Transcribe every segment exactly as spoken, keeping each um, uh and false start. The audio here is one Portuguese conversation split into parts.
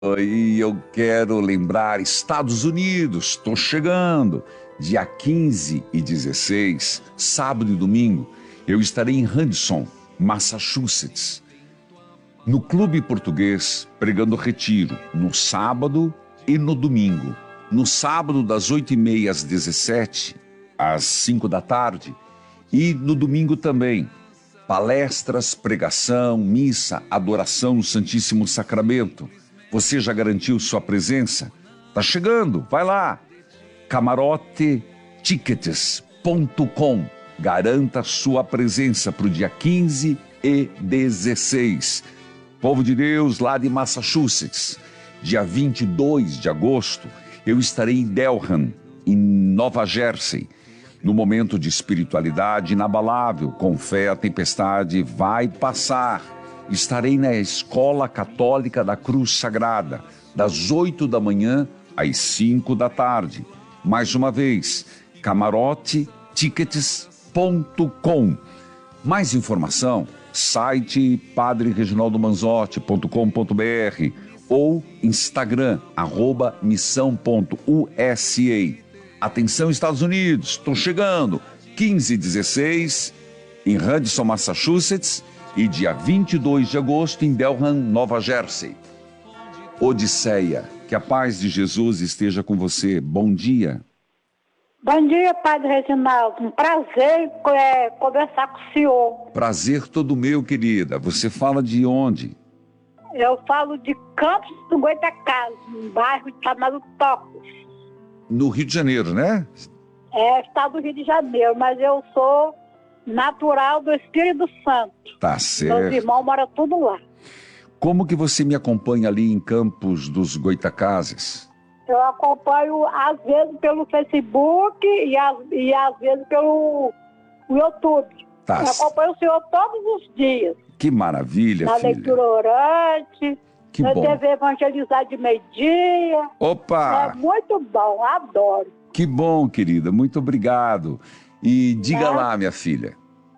E eu quero lembrar, Estados Unidos, estou chegando. Dia quinze e dezesseis, sábado e domingo, eu estarei em Hudson, Massachusetts, no Clube Português, pregando retiro, no sábado e no domingo. No sábado, das oito e meia às dezessete, às cinco da tarde, e no domingo também. Palestras, pregação, missa, adoração no Santíssimo Sacramento. Você já garantiu sua presença? Tá chegando, vai lá. camarote tickets ponto com. Garanta sua presença para o dia quinze e dezesseis. Povo de Deus, lá de Massachusetts. Dia vinte e dois de agosto, eu estarei em Delham, em Nova Jersey. No momento de espiritualidade inabalável, com fé a tempestade vai passar. Estarei na Escola Católica da Cruz Sagrada, das oito da manhã às cinco da tarde. Mais uma vez, camarote tickets ponto com. Mais informação, site padre reginaldo manzotti ponto com ponto br ou Instagram, arroba missão ponto u s a. Atenção, Estados Unidos, estou chegando, quinze e dezesseis, em Hudson, Massachusetts, e dia vinte e dois de agosto em Delham, Nova Jersey. Odisseia, que a paz de Jesus esteja com você. Bom dia. Bom dia, Padre Reginaldo. Um prazer é, conversar com o senhor. Prazer todo meu, querida. Você fala de onde? Eu falo de Campos do Goitacazes, um bairro chamado Tocos. No Rio de Janeiro, né? É, estado do Rio de Janeiro, mas eu sou natural do Espírito Santo. Tá certo. Meus irmãos moram tudo lá. Como que você me acompanha ali em Campos dos Goitacazes? Eu acompanho, às vezes, pelo Facebook e, às, e às vezes pelo YouTube. Tá. Eu acompanho o senhor todos os dias. Que maravilha, na filha. leitura orante, que na bom. T V Evangelizar de meio-dia. Opa! É muito bom, adoro. Que bom, querida, muito obrigado. E diga É. lá, minha filha.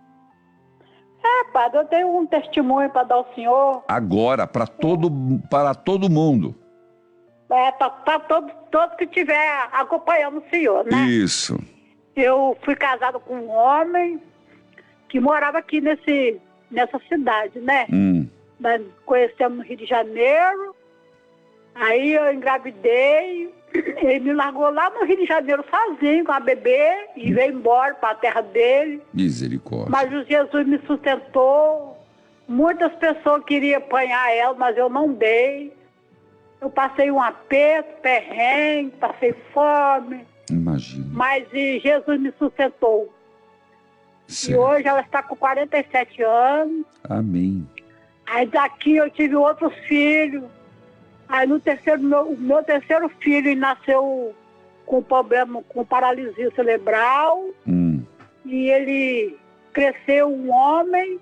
É, padre, eu tenho um testemunho para dar ao senhor. Agora, para todo, para todo mundo. É, para todos todo que estiver acompanhando o senhor, né? Isso. Eu fui casado com um homem que morava aqui nesse, nessa cidade, né? Hum. Nós conhecemos no Rio de Janeiro. Aí eu engravidei. Ele me largou lá no Rio de Janeiro sozinho com a bebê e Hum. veio embora para a terra dele. Misericórdia. Mas o Jesus me sustentou. Muitas pessoas queriam apanhar ela, mas eu não dei. Eu passei um aperto, perrengue, passei fome. Imagina. Mas e Jesus me sustentou. Certo. E hoje ela está com quarenta e sete anos. Amém. Aí daqui eu tive outro filho. Aí no terceiro, meu, o meu terceiro filho nasceu com problema, com paralisia cerebral. Hum. E ele cresceu um homem,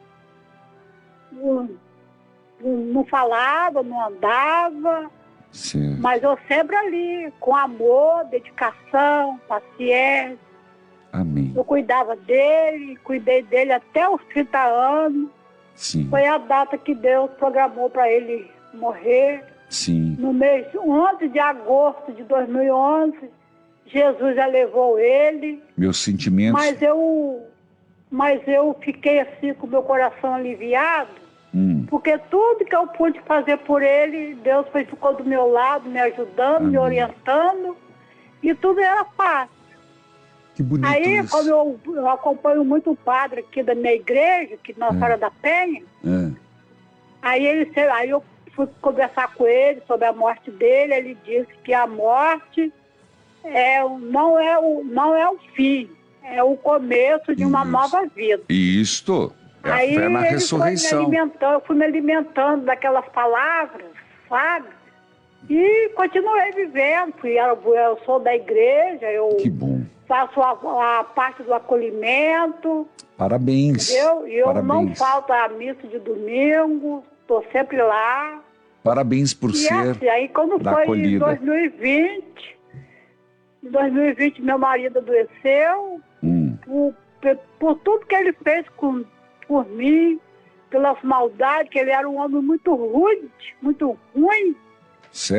não, não falava, não andava. Certo. Mas eu sempre ali, com amor, dedicação, paciência. Amém. Eu cuidava dele, cuidei dele até os trinta anos. Sim. Foi a data que Deus programou para ele morrer. Sim. No mês onze de agosto de dois mil e onze, Jesus já levou ele. Meus sentimentos. Mas eu, mas eu fiquei assim com o meu coração aliviado. Hum. Porque tudo que eu pude fazer por ele, Deus foi, ficou do meu lado, me ajudando, Amém. me orientando. E tudo era fácil. Que bonito Aí, isso. como eu, eu acompanho muito o padre aqui da minha igreja, que Nossa Senhora da Penha, É. aí, ele, aí eu fui conversar com ele sobre a morte dele. Ele disse que a morte é, o- não, é o, não é o fim, é o começo de uma Isso. nova vida. Isto é Aí a fé na ele ressurreição. Foi me alimentando, eu fui me alimentando daquelas palavras, sabe? E continuei vivendo. Fui, eu, eu sou da igreja, eu Que bom. faço a, a parte do acolhimento, Parabéns. entendeu? E eu não Parabéns. falto à missa de domingo, estou sempre lá. Parabéns por E ser assim, aí quando da foi acolhida. em dois mil e vinte, em dois mil e vinte meu marido adoeceu, Hum. por, por tudo que ele fez com, por mim, pelas maldades, que ele era um homem muito rude, muito ruim. Certo?